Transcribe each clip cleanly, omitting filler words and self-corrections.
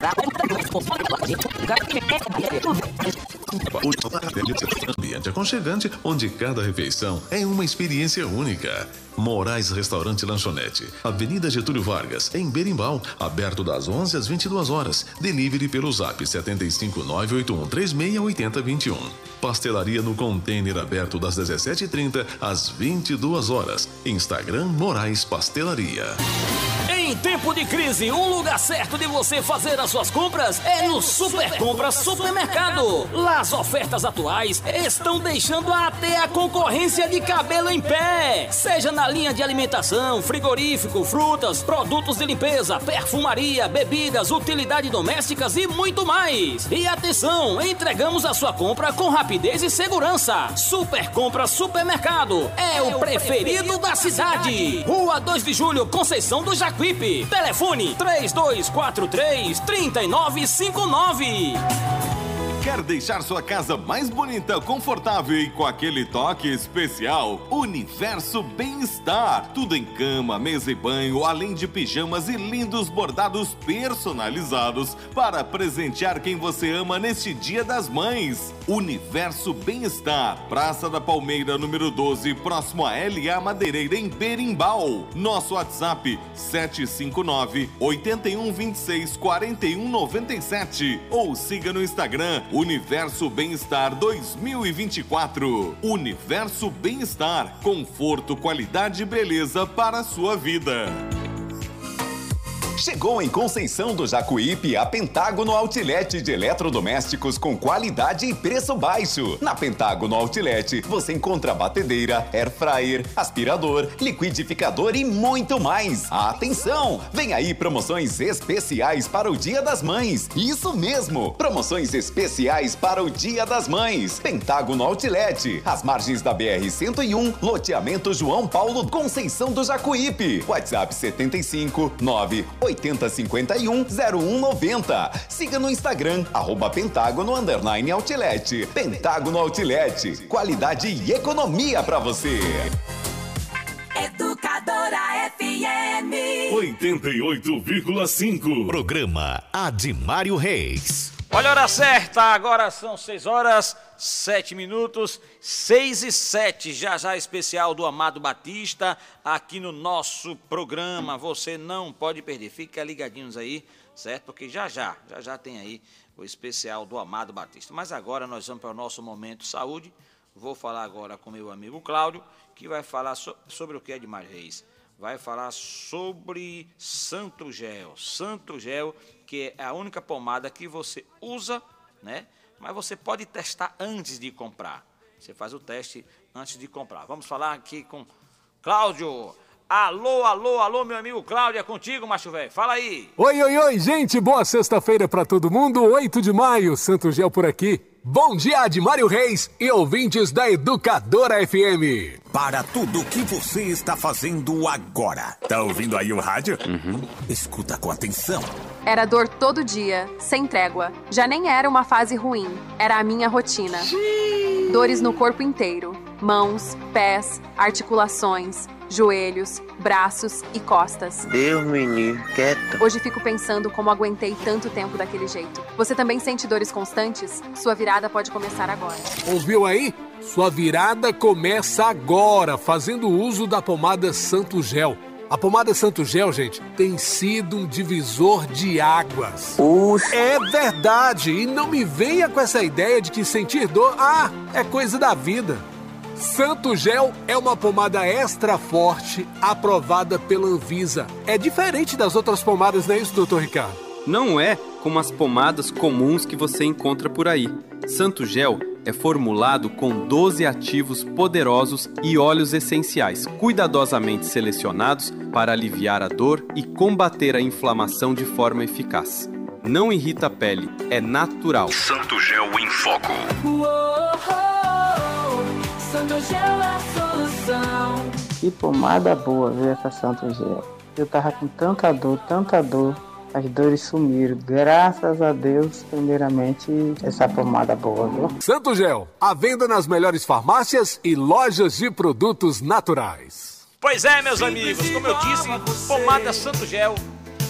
Ambiente aconchegante, onde cada refeição é uma experiência única. Moraes Restaurante e Lanchonete, Avenida Getúlio Vargas, em Berimbau, aberto das 11 às 22 horas. Delivery pelo Zap 75981368021. Pastelaria no container aberto das 17h30 às 22 horas. Instagram Moraes Pastelaria. Em tempo de crise, um lugar certo de você fazer as suas compras é no Super Compras Supermercado. Lá as ofertas atuais estão deixando até a concorrência de cabelo em pé. Seja na linha de alimentação, frigorífico, frutas, produtos de limpeza, perfumaria, bebidas, utilidades domésticas e muito mais. E atenção, entregamos a sua compra com rapidez e segurança. Super Compras Supermercado é o preferido da cidade. Rua 2 de Julho, Conceição do Jacuípe. Telefone 3243-3959. Quer deixar sua casa mais bonita, confortável e com aquele toque especial? Universo Bem-Estar. Tudo em cama, mesa e banho, além de pijamas e lindos bordados personalizados para presentear quem você ama neste Dia das Mães. Universo Bem-Estar. Praça da Palmeira, número 12, próximo a L.A. Madeireira, em Berimbau. Nosso WhatsApp 759-8126-4197. Ou siga no Instagram Universo Bem-Estar 2024. Universo Bem-Estar. Conforto, qualidade e beleza para a sua vida. Chegou em Conceição do Jacuípe a Pentágono Outlet de eletrodomésticos com qualidade e preço baixo. Na Pentágono Outlet você encontra batedeira, air fryer, aspirador, liquidificador e muito mais. Atenção! Vem aí promoções especiais para o Dia das Mães. Isso mesmo! Promoções especiais para o Dia das Mães. Pentágono Outlet, às margens da BR-101, loteamento João Paulo, Conceição do Jacuípe. WhatsApp 759-8051-0190. Siga no Instagram, @Pentágono_Outlet. Pentágono Outlet, qualidade e economia pra você. Educadora FM 88,5. Programa Admário Reis. Olha a hora certa, agora são 6 horas, 7 minutos, 6 e 7, já especial do Amado Batista, aqui no nosso programa, você não pode perder, fica ligadinhos aí, certo? Porque já tem aí o especial do Amado Batista. Mas agora nós vamos para o nosso Momento Saúde, vou falar agora com meu amigo Cláudio, que vai falar sobre o que é de mais Reis. Vai falar sobre Santo Gel, que é a única pomada que você usa, né? Mas você pode testar antes de comprar. Você faz o teste antes de comprar. Vamos falar aqui com Cláudio. Alô, meu amigo Cláudio, é contigo, macho velho. Fala aí. Oi, gente. Boa sexta-feira pra todo mundo. 8 de maio, Santo Gel por aqui. Bom dia, Admário Reis e ouvintes da Educadora FM. Para tudo o que você está fazendo agora. Tá ouvindo aí o rádio? Escuta com atenção. Era dor todo dia, sem trégua. Já nem era uma fase ruim, era a minha rotina. Dores no corpo inteiro, mãos, pés, articulações, joelhos, braços e costas. Deus me livre, quieto. Hoje fico pensando como aguentei tanto tempo daquele jeito. Você também sente dores constantes? Sua virada pode começar agora. Ouviu aí? Sua virada começa agora, fazendo uso da pomada Santo Gel. A pomada Santo Gel, gente, tem sido um divisor de águas. É verdade, e não me venha com essa ideia de que sentir dor, é coisa da vida. Santo Gel é uma pomada extra forte, aprovada pela Anvisa. É diferente das outras pomadas, não é isso, doutor Ricardo? Não é como as pomadas comuns que você encontra por aí. Santo Gel é formulado com 12 ativos poderosos e óleos essenciais, cuidadosamente selecionados para aliviar a dor e combater a inflamação de forma eficaz. Não irrita a pele, é natural. Santo Gel em Foco. Santo Gel é a solução. Que pomada boa, viu, essa Santo Gel. Eu tava com tanta dor. As dores sumiram, graças a Deus, primeiramente, essa pomada boa, viu? Santo Gel, à venda nas melhores farmácias e lojas de produtos naturais. Pois é, meus amigos, como eu disse, pomada Santo Gel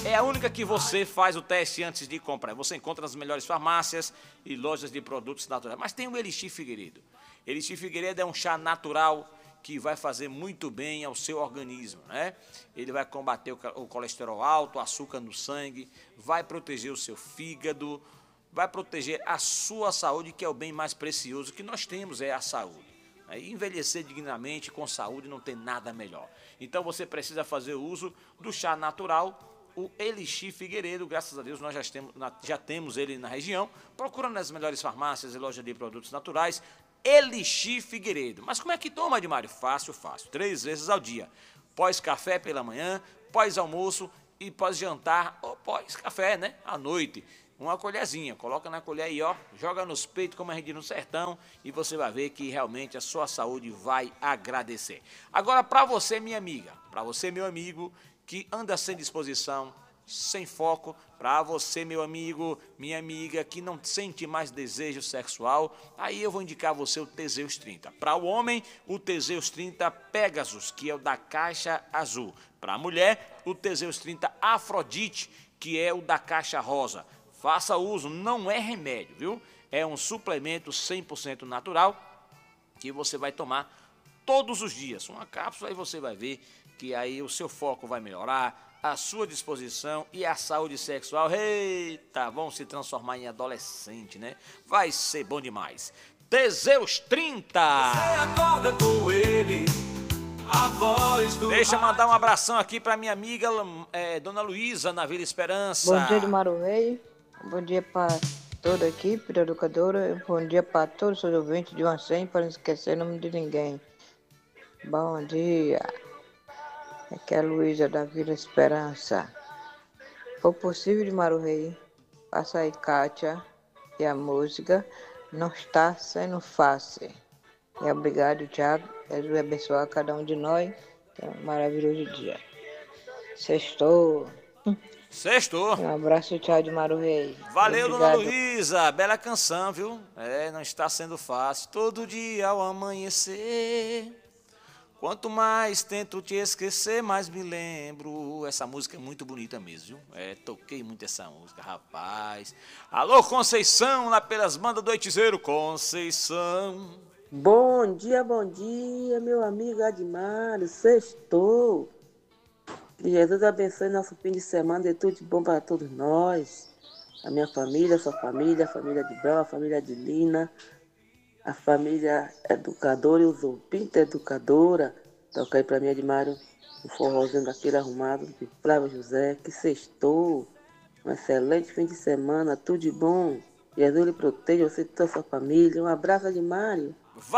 É a única que você faz o teste antes de comprar. Você encontra nas melhores farmácias e lojas de produtos naturais. Mas tem o Elixir Figueiredo. Elixir Figueiredo é um chá natural que vai fazer muito bem ao seu organismo, né? Ele vai combater o colesterol alto, o açúcar no sangue, vai proteger o seu fígado, vai proteger a sua saúde, que é o bem mais precioso que nós temos, é a saúde. Envelhecer dignamente, com saúde, não tem nada melhor. Então você precisa fazer uso do chá natural, o Elixir Figueiredo. Graças a Deus nós já temos ele na região. Procura nas melhores farmácias e lojas de produtos naturais, Elixir Figueiredo. Mas como é que toma, Admário? Fácil. 3 vezes ao dia. Pós-café pela manhã, pós-almoço e pós-jantar ou pós-café, né? À noite. Uma colherzinha, coloca na colher aí, ó, joga nos peitos, como a gente diz no sertão, e você vai ver que realmente a sua saúde vai agradecer. Agora, para você, minha amiga, para você, meu amigo, que anda sem disposição, sem foco, para você, meu amigo, minha amiga, que não sente mais desejo sexual, aí eu vou indicar você o Teseus 30. Para o homem, o Teseus 30 Pegasus, que é o da caixa azul. Para a mulher, o Teseus 30 Afrodite, que é o da caixa rosa. Faça uso, não é remédio, viu? É um suplemento 100% natural que você vai tomar todos os dias. Uma cápsula, aí você vai ver que aí o seu foco vai melhorar, a sua disposição e a saúde sexual, eita, vão se transformar em adolescente, né? Vai ser bom demais. Teseus 30! Você acorda com ele, a voz do... Deixa eu mandar um abração aqui para minha amiga Dona Luísa, na Vila Esperança. Bom dia, Edmário Reis. Bom dia para toda a equipe da educadora. Bom dia para todos os ouvintes de 1 a 100, para não esquecer o nome de ninguém. Bom dia. Aqui é a Luísa da Vila Esperança. Se for possível, Edmário Reis, passa aí, Kátia, e a música Não Está Sendo Fácil. E obrigado, Thiago. Jesus abençoe cada um de nós. Tenha um maravilhoso dia. Sextou. Um abraço, tchau, de Maru Reis. Valeu, Dona Luísa. Bela canção, viu? Não está sendo fácil. Todo dia ao amanhecer, quanto mais tento te esquecer, mais me lembro. Essa música é muito bonita mesmo, viu? Toquei muito essa música, rapaz. Alô, Conceição, lá pelas bandas do Oitizeiro. Conceição. Bom dia, meu amigo Admário. Sextou. Que Jesus abençoe nosso fim de semana, dê tudo de bom para todos nós. A minha família, a sua família, a família de Bel, a família de Lina, a família educadora e os ouvintes educadora. Toca aí para mim, Admário, um forrozinho daquele arrumado de Flávio José, que sextou. Um excelente fim de semana, tudo de bom. Jesus lhe proteja você e toda a sua família. Um abraço, Admário.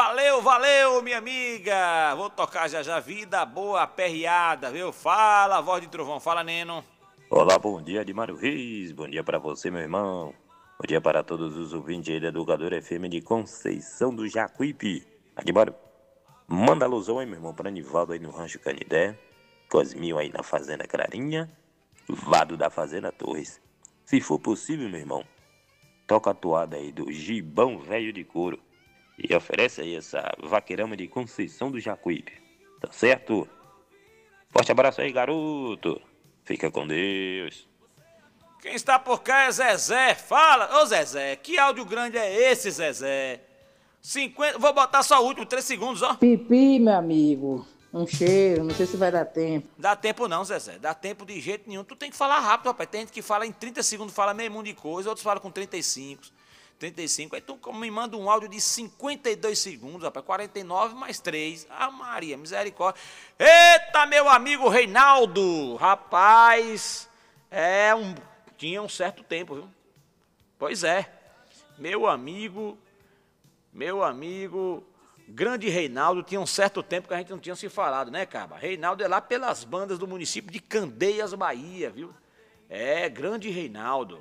Valeu, minha amiga. Vou tocar já Vida Boa Perreada, viu? Fala, voz de trovão. Fala, Neno. Olá, bom dia, Admário Reis. Bom dia para você, meu irmão. Bom dia para todos os ouvintes aí da Educadora FM de Conceição do Jacuípe. Admário, manda alusão aí, meu irmão, para Nivaldo aí no Rancho Canidé, Cosminho aí na Fazenda Clarinha, Vado da Fazenda Torres. Se for possível, meu irmão, toca a toada aí do Gibão Velho de Couro. E oferece aí essa vaqueirama de Conceição do Jacuípe. Tá certo? Forte abraço aí, garoto. Fica com Deus. Quem está por cá é Zezé. Fala, ô Zezé, que áudio grande é esse, Zezé? 50, vou botar só o último, 3 segundos, ó. Pipi, meu amigo. Um cheiro, não sei se vai dar tempo. Dá tempo não, Zezé. Dá tempo de jeito nenhum. Tu tem que falar rápido, rapaz. Tem gente que fala em 30 segundos, fala meio mundo de coisa, outros falam com 35. Aí tu me manda um áudio de 52 segundos, rapaz, 49 mais 3. Ah, Maria, misericórdia. Eita, meu amigo Reinaldo, rapaz, tinha um certo tempo, viu? Pois é, meu amigo, grande Reinaldo, tinha um certo tempo que a gente não tinha se falado, né, Caba? Reinaldo é lá pelas bandas do município de Candeias, Bahia, viu? Grande Reinaldo.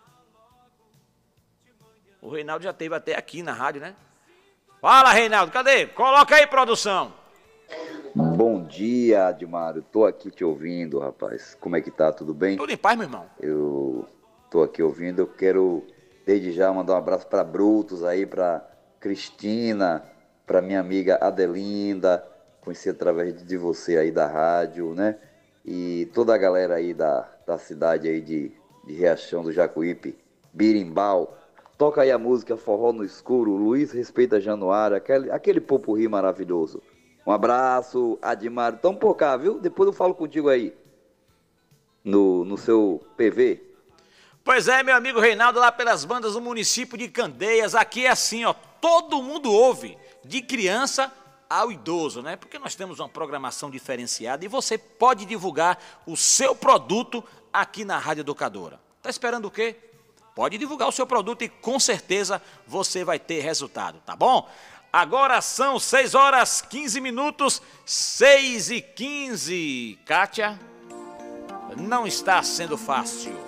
O Reinaldo já esteve até aqui na rádio, né? Fala, Reinaldo, cadê? Coloca aí, produção. Bom dia, Admário. Tô aqui te ouvindo, rapaz. Como é que tá? Tudo bem? Tudo em paz, meu irmão. Eu tô aqui ouvindo. Eu quero, desde já, mandar um abraço pra Brutus aí, pra Cristina, pra minha amiga Adelinda. Conheci através de você aí da rádio, né? e toda a galera aí da cidade aí de Riachão do Jacuípe, Birimbau. Toca aí a música Forró no Escuro, Luiz Respeita Januário, aquele popurrí maravilhoso. Um abraço, Admar. Tamo por cá, viu? Depois eu falo contigo aí, no seu PV. Pois é, meu amigo Reinaldo, lá pelas bandas do município de Candeias, aqui é assim, ó, todo mundo ouve, de criança ao idoso, né? Porque nós temos uma programação diferenciada e você pode divulgar o seu produto aqui na Rádio Educadora. Tá esperando o quê? Pode divulgar o seu produto e com certeza você vai ter resultado, tá bom? Agora são 6 horas 15 minutos, 6h15. Kátia, não está sendo fácil.